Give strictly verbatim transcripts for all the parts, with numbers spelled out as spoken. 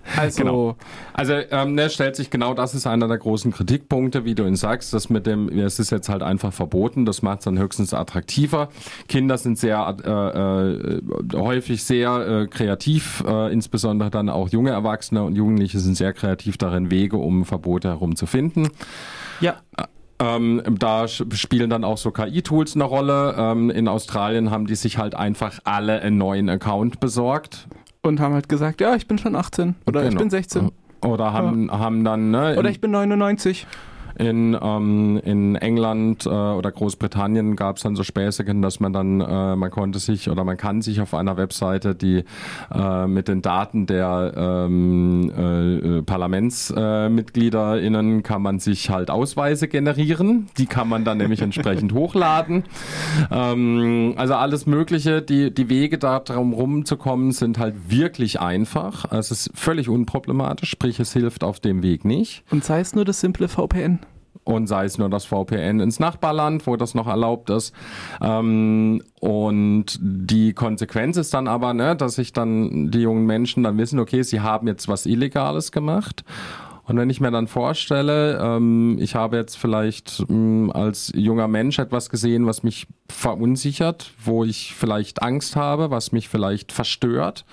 Also, genau. also ähm, ne, stellt sich genau, das ist einer der großen Kritikpunkte, wie du ihn sagst, das mit dem, es ist jetzt halt einfach verboten, das macht es dann höchstens attraktiver. Kinder sind sehr äh, äh, häufig sehr äh, kreativ, äh, insbesondere dann auch junge Erwachsene und Jugendliche sind sehr kreativ darin, Wege um Verbote herum zu finden. Ja. Ähm, da spielen dann auch so K I-Tools eine Rolle. Ähm, in Australien haben die sich halt einfach alle einen neuen Account besorgt. Und haben halt gesagt, ja, ich bin schon achtzehn oder genau. Ich bin sechzehn. Oder haben, ja. haben dann... Ne, oder ich bin neunundneunzig. In, ähm, in England äh, oder Großbritannien gab es dann so Späßchen, dass man dann, äh, man konnte sich oder man kann sich auf einer Webseite, die äh, mit den Daten der ähm, äh, ParlamentsmitgliederInnen äh, kann man sich halt Ausweise generieren. Die kann man dann nämlich entsprechend hochladen. Ähm, also alles Mögliche, die, die Wege da drum rumzukommen, sind halt wirklich einfach. Es ist völlig unproblematisch, sprich es hilft auf dem Weg nicht. Und sei es nur das simple V P N. Und sei es nur das V P N ins Nachbarland, wo das noch erlaubt ist. Ähm, und die Konsequenz ist dann aber, ne, dass sich dann die jungen Menschen dann wissen, okay, sie haben jetzt was Illegales gemacht. Und wenn ich mir dann vorstelle, ähm, ich habe jetzt vielleicht ähm, als junger Mensch etwas gesehen, was mich verunsichert, wo ich vielleicht Angst habe, was mich vielleicht verstört.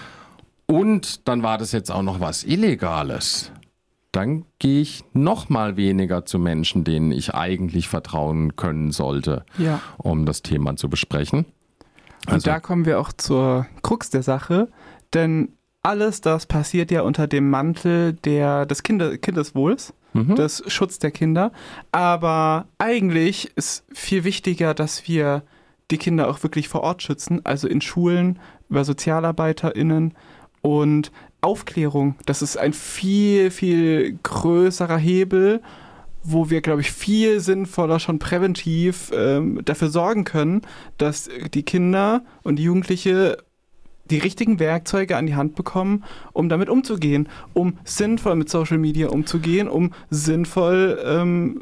Und dann war das jetzt auch noch was Illegales. Dann gehe ich noch mal weniger zu Menschen, denen ich eigentlich vertrauen können sollte, ja. um das Thema zu besprechen. Also, und da kommen wir auch zur Krux der Sache, denn alles das passiert ja unter dem Mantel der, des Kinder, Kindeswohls, mhm. des Schutz der Kinder. Aber eigentlich ist viel wichtiger, dass wir die Kinder auch wirklich vor Ort schützen, also in Schulen, über SozialarbeiterInnen und Aufklärung, das ist ein viel, viel größerer Hebel, wo wir, glaube ich, viel sinnvoller schon präventiv ähm, dafür sorgen können, dass die Kinder und die Jugendliche die richtigen Werkzeuge an die Hand bekommen, um damit umzugehen, um sinnvoll mit Social Media umzugehen, um sinnvoll ähm,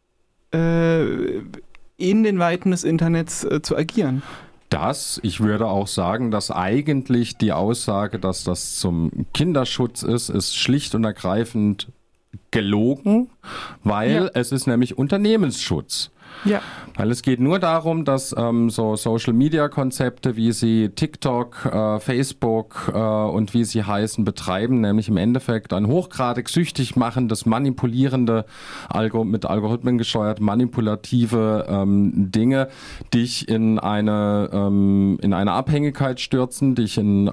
äh, in den Weiten des Internets äh, zu agieren. Das, ich würde auch sagen, dass eigentlich die Aussage, dass das zum Kinderschutz ist, ist schlicht und ergreifend gelogen, weil ja. es ist nämlich Unternehmensschutz. Ja. Weil es geht nur darum, dass ähm, so Social-Media-Konzepte, wie sie TikTok, äh, Facebook äh, und wie sie heißen, betreiben, nämlich im Endeffekt ein hochgradig süchtig machendes, manipulierende, Algo- mit Algorithmen gesteuert, manipulative ähm, Dinge, dich in eine ähm, in eine Abhängigkeit stürzen, dich in,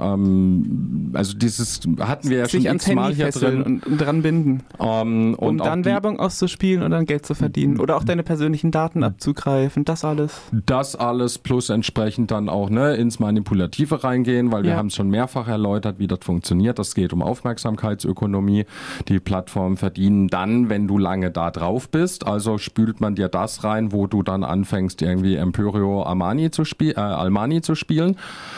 ähm, also dieses hatten wir ja sich schon x-mal hier drin. Und, und dran binden. Um, um dann Werbung auszuspielen und dann Geld zu verdienen. Oder auch deine persönlichen Daten abzugreifen, das alles. Das alles plus entsprechend dann auch ne, ins Manipulative reingehen, weil wir ja. haben es schon mehrfach erläutert, wie das funktioniert. Das geht um Aufmerksamkeitsökonomie. Die Plattformen verdienen dann, wenn du lange da drauf bist. Also spült man dir das rein, wo du dann anfängst, irgendwie Emporio Armani zu spiel- äh, Almani zu spielen.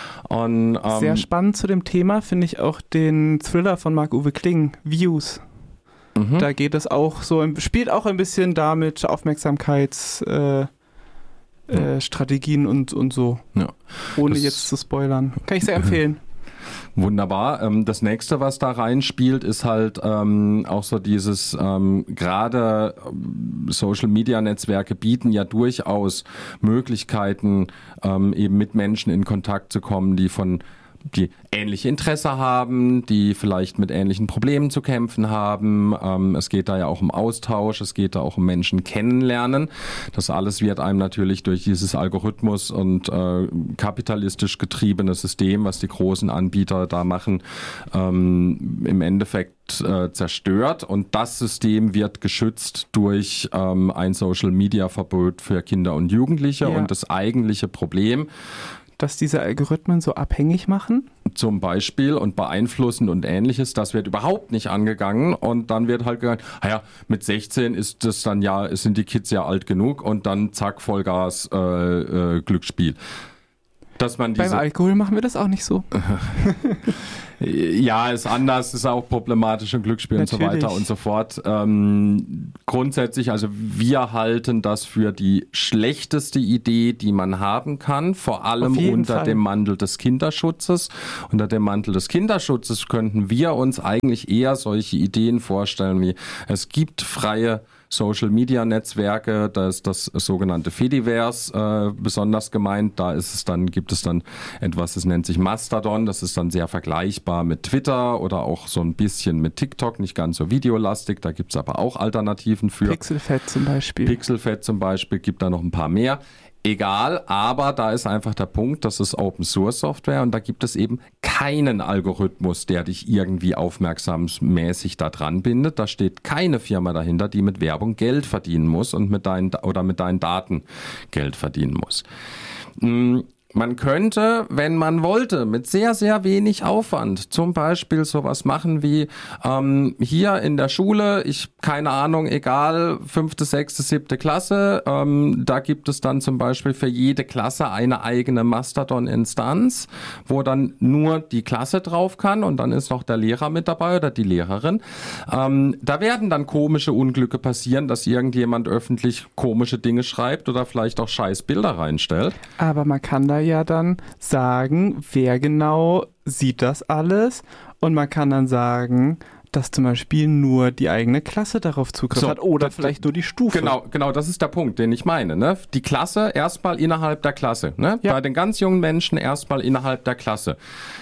Und, ähm, sehr spannend zu dem Thema finde ich auch den Thriller von Marc-Uwe Kling, Views. Mhm. Da geht es auch so, spielt auch ein bisschen damit Aufmerksamkeitsstrategien äh, äh, Strategien und, und so. Ja. Ohne das jetzt zu spoilern. Kann ich sehr empfehlen. Wunderbar. Ähm, das nächste, was da reinspielt, ist halt ähm, auch so dieses, ähm, gerade Social-Media-Netzwerke bieten ja durchaus Möglichkeiten, ähm, eben mit Menschen in Kontakt zu kommen, die von die ähnliche Interesse haben, die vielleicht mit ähnlichen Problemen zu kämpfen haben. Ähm, es geht da ja auch um Austausch, es geht da auch um Menschen kennenlernen. Das alles wird einem natürlich durch dieses Algorithmus und äh, kapitalistisch getriebene System, was die großen Anbieter da machen, ähm, im Endeffekt äh, zerstört. Und das System wird geschützt durch ähm, ein Social-Media-Verbot für Kinder und Jugendliche. Ja. Und das eigentliche Problem, dass diese Algorithmen so abhängig machen? Zum Beispiel und beeinflussen und ähnliches, das wird überhaupt nicht angegangen und dann wird halt gesagt, naja, mit sechzehn ist das dann ja, sind die Kids ja alt genug und dann zack, Vollgas, äh, äh, Glücksspiel. Dass man diese Beim Alkohol machen wir das auch nicht so. Ja, ist anders, ist auch problematisch im Glücksspiel Natürlich. und so weiter und so fort. Ähm, grundsätzlich, also wir halten das für die schlechteste Idee, die man haben kann, vor allem unter Fall. dem Mantel des Kinderschutzes. Unter dem Mantel des Kinderschutzes könnten wir uns eigentlich eher solche Ideen vorstellen, wie es gibt freie Social-Media-Netzwerke, da ist das sogenannte Fediverse äh, besonders gemeint. Da ist es dann, gibt es dann etwas, das nennt sich Mastodon. Das ist dann sehr vergleichbar mit Twitter oder auch so ein bisschen mit TikTok, nicht ganz so videolastig. Da gibt es aber auch Alternativen für. Pixelfed zum Beispiel. Pixelfed zum Beispiel, gibt da noch ein paar mehr. Egal, aber da ist einfach der Punkt, das ist Open Source Software und da gibt es eben keinen Algorithmus, der dich irgendwie aufmerksammäßig da dran bindet. Da steht keine Firma dahinter, die mit Werbung Geld verdienen muss und mit deinen oder mit deinen Daten Geld verdienen muss. Man könnte, wenn man wollte, mit sehr, sehr wenig Aufwand zum Beispiel sowas machen wie ähm, hier in der Schule, ich, keine Ahnung, egal, fünfte, sechste, siebte Klasse, ähm, da gibt es dann zum Beispiel für jede Klasse eine eigene Mastodon-Instanz, wo dann nur die Klasse drauf kann und dann ist noch der Lehrer mit dabei oder die Lehrerin. Ähm, da werden dann komische Unglücke passieren, dass irgendjemand öffentlich komische Dinge schreibt oder vielleicht auch scheiß Bilder reinstellt. Aber man kann da ja dann sagen, wer genau sieht das alles und man kann dann sagen, dass zum Beispiel nur die eigene Klasse darauf Zugriff so, hat oder das, vielleicht nur die Stufe. Genau, genau, das ist der Punkt, den ich meine. Ne? Die Klasse erstmal innerhalb der Klasse. Ne? Ja. Bei den ganz jungen Menschen erstmal innerhalb der Klasse.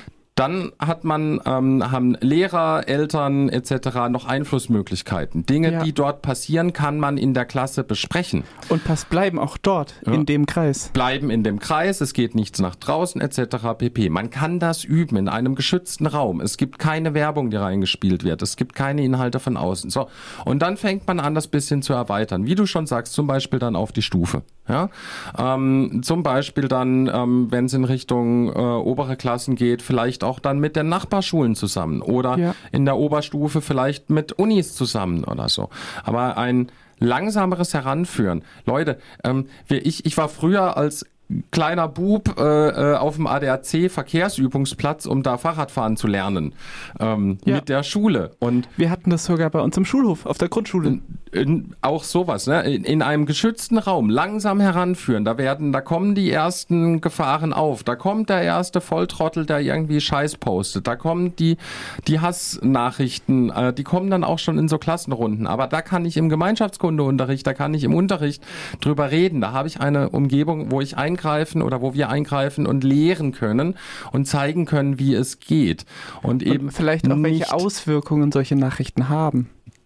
Dann hat man, ähm, haben Lehrer, Eltern et cetera noch Einflussmöglichkeiten. Dinge, Ja. die dort passieren, kann man in der Klasse besprechen. Und pass bleiben auch dort, Ja. in dem Kreis. Bleiben in dem Kreis, es geht nichts nach draußen et cetera pp. Man kann das üben in einem geschützten Raum. Es gibt keine Werbung, die reingespielt wird. Es gibt keine Inhalte von außen. So. Und dann fängt man an, das bisschen zu erweitern. Wie du schon sagst, zum Beispiel dann auf die Stufe. Ja? Ähm, zum Beispiel dann, ähm, wenn es in Richtung äh, obere Klassen geht, vielleicht auch dann mit den Nachbarschulen zusammen oder Ja. in der Oberstufe vielleicht mit Unis zusammen oder so. Aber ein langsameres Heranführen. Leute, ähm, wir, ich, ich war früher als kleiner Bub äh, auf dem A D A C Verkehrsübungsplatz, um da Fahrradfahren zu lernen ähm, Ja. mit der Schule. Und Wir hatten das sogar bei uns im Schulhof, auf der Grundschule. in, in, auch sowas, ne? In, in einem geschützten Raum langsam heranführen. Da werden, da kommen die ersten Gefahren auf. Da kommt der erste Volltrottel, der irgendwie Scheiß postet. Da kommen die, die Hassnachrichten, äh, die kommen dann auch schon in so Klassenrunden. Aber da kann ich im Gemeinschaftskundeunterricht, da kann ich im Unterricht drüber reden. Da habe ich eine Umgebung, wo ich eingreifen oder wo wir eingreifen und lehren können und zeigen können, wie es geht. Und eben Und vielleicht auch nicht welche Auswirkungen solche Nachrichten haben.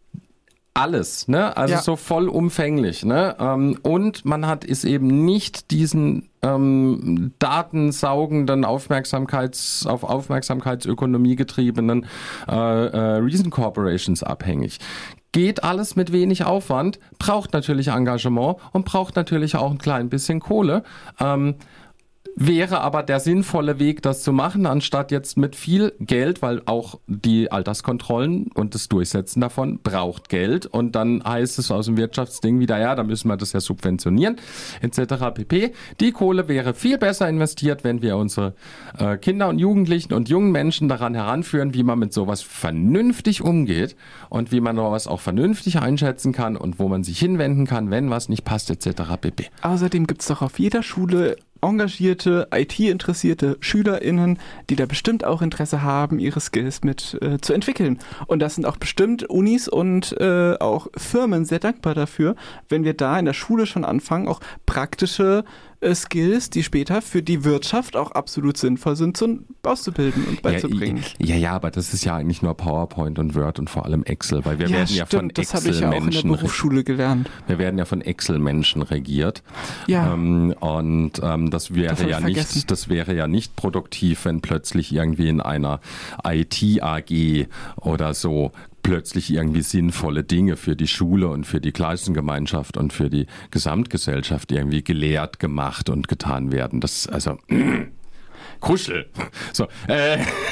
alles, ne? Also Ja. so vollumfänglich, ne? Ähm, und man hat ist eben nicht diesen ähm, datensaugenden Aufmerksamkeits auf Aufmerksamkeitsökonomie getriebenen äh, äh, Reason Corporations abhängig. Geht alles mit wenig Aufwand, braucht natürlich Engagement und braucht natürlich auch ein klein bisschen Kohle. Ähm, Wäre aber der sinnvolle Weg, das zu machen, anstatt jetzt mit viel Geld, weil auch die Alterskontrollen und das Durchsetzen davon braucht Geld. Und dann heißt es aus dem Wirtschaftsding wieder, ja, da müssen wir das ja subventionieren, et cetera pp. Die Kohle wäre viel besser investiert, wenn wir unsere äh, Kinder und Jugendlichen und jungen Menschen daran heranführen, wie man mit sowas vernünftig umgeht und wie man sowas auch vernünftig einschätzen kann und wo man sich hinwenden kann, wenn was nicht passt, et cetera pp. Außerdem gibt es doch auf jeder Schule engagierte, I T-interessierte SchülerInnen, die da bestimmt auch Interesse haben, ihre Skills mit äh, zu entwickeln. Und das sind auch bestimmt Unis und äh, auch Firmen sehr dankbar dafür, wenn wir da in der Schule schon anfangen, auch praktische äh, Skills, die später für die Wirtschaft auch absolut sinnvoll sind, zu, auszubilden und beizubringen. Ja, ja, ja, aber das ist ja eigentlich nur PowerPoint und Word und vor allem Excel, weil wir ja, werden ja stimmt, von das habe ich ja auch in der Excel-Menschen Berufsschule gelernt. wir werden ja von Excel-Menschen regiert. Ja. Ähm, und ähm, das wäre Das hab ich ja vergessen. nicht, das wäre ja nicht produktiv, wenn plötzlich irgendwie in einer I T-A G oder so plötzlich irgendwie sinnvolle Dinge für die Schule und für die Klassengemeinschaft und für die Gesamtgesellschaft irgendwie gelehrt, gemacht und getan werden. Das also Kuschel. So, äh,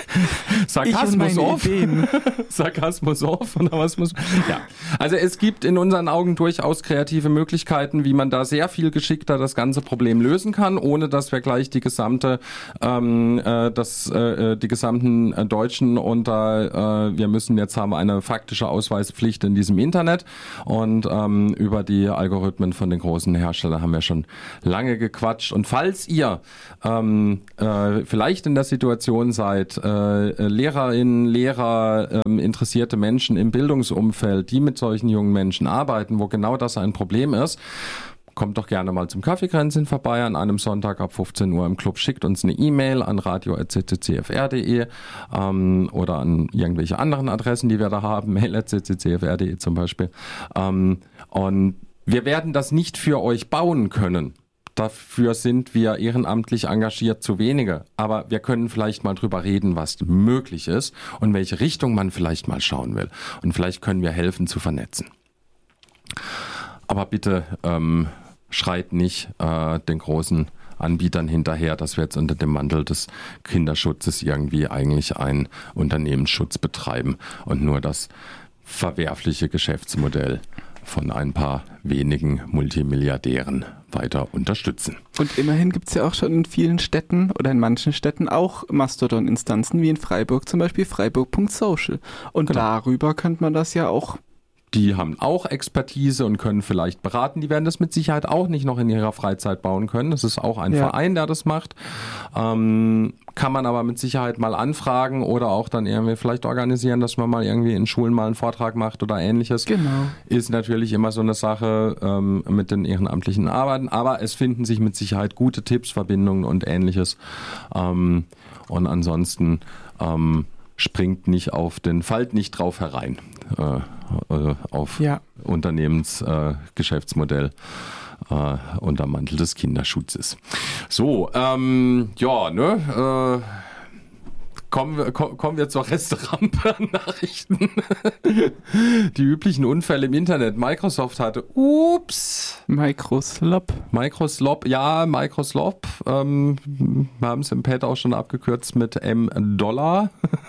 Sarkasmus off. Sarkasmus off oder was muss. Ja. Also es gibt in unseren Augen durchaus kreative Möglichkeiten, wie man da sehr viel geschickter das ganze Problem lösen kann, ohne dass wir gleich die gesamte, ähm, äh, das, äh, die gesamten äh, Deutschen unter, äh, wir müssen jetzt haben eine faktische Ausweispflicht in diesem Internet und ähm, über die Algorithmen von den großen Herstellern haben wir schon lange gequatscht. Und falls ihr ähm, äh, vielleicht in der Situation seid, äh, Lehrerinnen, Lehrer, äh, interessierte Menschen im Bildungsumfeld, die mit solchen jungen Menschen arbeiten, wo genau das ein Problem ist, kommt doch gerne mal zum Kaffeekränzchen vorbei an einem Sonntag ab fünfzehn Uhr im Club. Schickt uns eine E-Mail an radio at c c c f r punkt d e ähm, oder an irgendwelche anderen Adressen, die wir da haben, mail at c c c f r punkt d e zum Beispiel. Ähm, und wir werden das nicht für euch bauen können. Dafür sind wir ehrenamtlich engagiert zu wenige. Aber wir können vielleicht mal drüber reden, was möglich ist und welche Richtung man vielleicht mal schauen will. Und vielleicht können wir helfen zu vernetzen. Aber bitte ähm, schreit nicht äh, den großen Anbietern hinterher, dass wir jetzt unter dem Mantel des Kinderschutzes irgendwie eigentlich einen Unternehmensschutz betreiben und nur das verwerfliche Geschäftsmodell von ein paar wenigen Multimilliardären weiter unterstützen. Und immerhin gibt es ja auch schon in vielen Städten oder in manchen Städten auch Mastodon-Instanzen, wie in Freiburg zum Beispiel freiburg punkt social. Und genau. Darüber könnte man das ja auch. Die haben auch Expertise und können vielleicht beraten. Die werden das mit Sicherheit auch nicht noch in ihrer Freizeit bauen können. Das ist auch ein ja. Verein, der das macht. Ähm, kann man aber mit Sicherheit mal anfragen oder auch dann irgendwie vielleicht organisieren, dass man mal irgendwie in Schulen mal einen Vortrag macht oder ähnliches. Genau. Ist natürlich immer so eine Sache ähm, mit den ehrenamtlichen Arbeiten. Aber es finden sich mit Sicherheit gute Tipps, Verbindungen und ähnliches. Ähm, und ansonsten ähm, springt nicht auf den, fallt nicht drauf herein. Äh, auf ja. Unternehmensgeschäftsmodell äh, äh, unter Mantel des Kinderschutzes. So, ähm, ja, ne, äh, kommen wir, kommen wir zur Resterampe an Nachrichten. Die üblichen Unfälle im Internet. Microsoft hatte, ups. Microslop. Microslop, ja, Microslop. Ähm, wir haben es im Pad auch schon abgekürzt mit M-Dollar.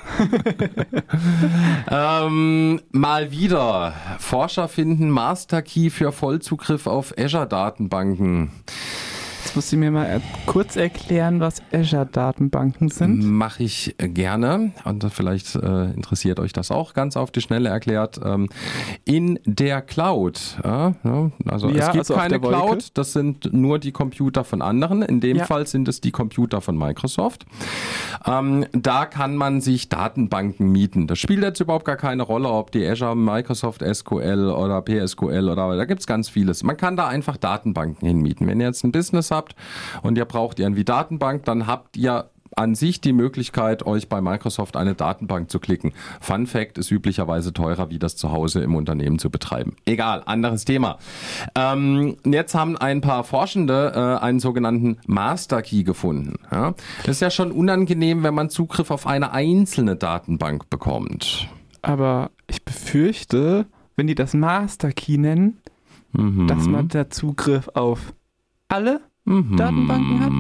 ähm, mal wieder. Forscher finden Master Key für Vollzugriff auf Azure-Datenbanken. Jetzt musst du mir mal kurz erklären, was Azure-Datenbanken sind. Mache ich gerne und vielleicht äh, interessiert euch das auch ganz auf die Schnelle erklärt. Ähm, in der Cloud, äh, also ja, es gibt also keine Cloud, das sind nur die Computer von anderen. In dem ja. Fall sind es die Computer von Microsoft. Ähm, da kann man sich Datenbanken mieten. Das spielt jetzt überhaupt gar keine Rolle, ob die Azure, Microsoft S Q L oder P S Q L oder da gibt es ganz vieles. Man kann da einfach Datenbanken hinmieten. Wenn ihr jetzt ein Business habt und ihr braucht irgendwie Datenbank, dann habt ihr an sich die Möglichkeit, euch bei Microsoft eine Datenbank zu klicken. Fun Fact, ist üblicherweise teurer, wie das zu Hause im Unternehmen zu betreiben. Egal, anderes Thema. Ähm, jetzt haben ein paar Forschende äh, einen sogenannten Master Key gefunden. Ja? Das ist ja schon unangenehm, wenn man Zugriff auf eine einzelne Datenbank bekommt. Aber ich befürchte, wenn die das Master Key nennen, mhm. dass man da Zugriff auf alle Mhm. Datenbanken hat.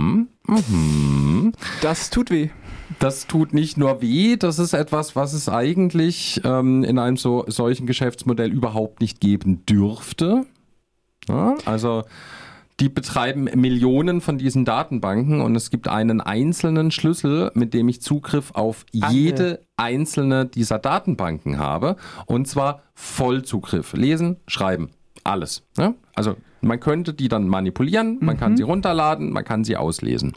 Mhm. Das tut weh. Das tut nicht nur weh, das ist etwas, was es eigentlich ähm, in einem so, solchen Geschäftsmodell überhaupt nicht geben dürfte. Ja, also die betreiben Millionen von diesen Datenbanken und es gibt einen einzelnen Schlüssel, mit dem ich Zugriff auf jede Alle. einzelne dieser Datenbanken habe. Und zwar Vollzugriff. Lesen, schreiben, alles. Ja? Also man könnte die dann manipulieren, man mhm. kann sie runterladen, man kann sie auslesen.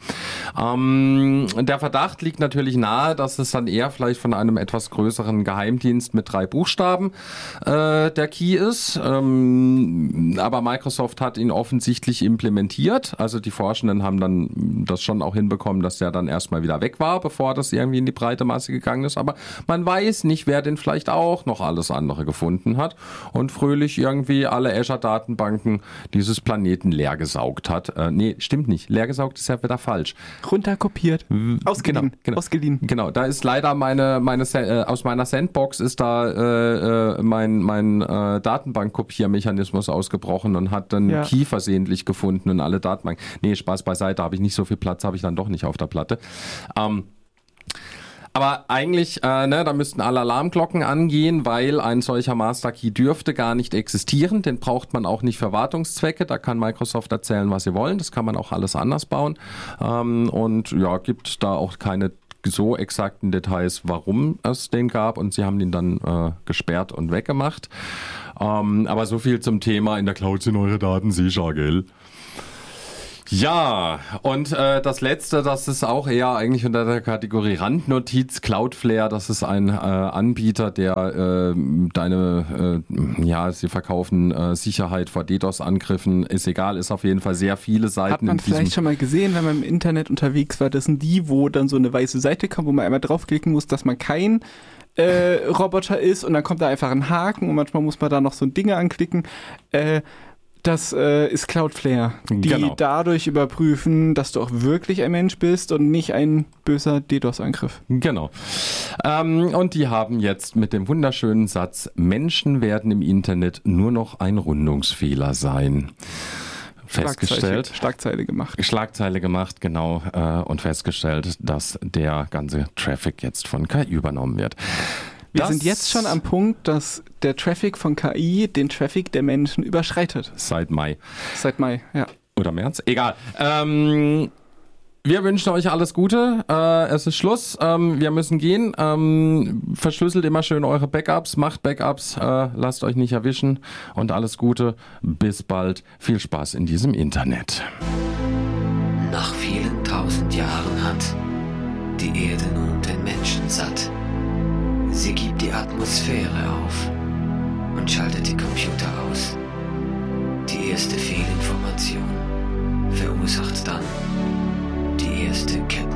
Ähm, der Verdacht liegt natürlich nahe, dass es dann eher vielleicht von einem etwas größeren Geheimdienst mit drei Buchstaben äh, der Key ist. Ähm, aber Microsoft hat ihn offensichtlich implementiert. Also die Forschenden haben dann das schon auch hinbekommen, dass der dann erstmal wieder weg war, bevor das irgendwie in die breite Masse gegangen ist. Aber man weiß nicht, wer den vielleicht auch noch alles andere gefunden hat und fröhlich irgendwie alle Azure-Datenbanken dieses Planeten leer gesaugt hat. Äh, nee, stimmt nicht. Leer gesaugt ist ja wieder falsch. Runterkopiert. Ausgeliehen. Genau, genau. Ausgeliehen. Genau, da ist leider meine, meine äh, aus meiner Sandbox ist da äh, mein, mein äh, Datenbank-Kopiermechanismus ausgebrochen und hat dann ja. Key versehentlich gefunden und alle Datenbanken. Nee, Spaß beiseite, habe ich nicht so viel Platz, habe ich dann doch nicht auf der Platte. Ähm, Aber eigentlich, äh, ne, da müssten alle Alarmglocken angehen, weil ein solcher Master Key dürfte gar nicht existieren. Den braucht man auch nicht für Wartungszwecke. Da kann Microsoft erzählen, was sie wollen. Das kann man auch alles anders bauen. Ähm, und ja, gibt da auch keine so exakten Details, warum es den gab. Und sie haben ihn dann äh, gesperrt und weggemacht. Ähm, aber so viel zum Thema, in der Cloud sind eure Daten sicher, gell? Ja, und äh, das letzte, das ist auch eher eigentlich unter der Kategorie Randnotiz, Cloudflare, das ist ein äh, Anbieter, der äh, deine, äh, ja, sie verkaufen äh, Sicherheit vor DDoS-Angriffen, ist egal, ist auf jeden Fall sehr viele Seiten. Hat man vielleicht schon mal gesehen, wenn man im Internet unterwegs war, das sind die, wo dann so eine weiße Seite kommt, wo man einmal draufklicken muss, dass man kein äh, Roboter ist und dann kommt da einfach ein Haken und manchmal muss man da noch so Dinge anklicken, äh, Das äh, ist Cloudflare, die genau. dadurch überprüfen, dass du auch wirklich ein Mensch bist und nicht ein böser DDoS-Angriff. Genau. Ähm, und die haben jetzt mit dem wunderschönen Satz, Menschen werden im Internet nur noch ein Rundungsfehler sein. Festgestellt. Schlagzeile gemacht. Schlagzeile gemacht, genau. Äh, und festgestellt, dass der ganze Traffic jetzt von K I übernommen wird. Wir das sind jetzt schon am Punkt, dass der Traffic von K I den Traffic der Menschen überschreitet. Seit Mai. Seit Mai, ja. Oder März? Egal. Ähm, wir wünschen euch alles Gute. Äh, es ist Schluss. Ähm, wir müssen gehen. Ähm, verschlüsselt immer schön eure Backups. Macht Backups. Äh, lasst euch nicht erwischen. Und alles Gute. Bis bald. Viel Spaß in diesem Internet. Nach vielen tausend Jahren hat die Erde nun den Menschen satt. Sie gibt die Atmosphäre auf und schaltet die Computer aus. Die erste Fehlinformation verursacht dann die erste Kette.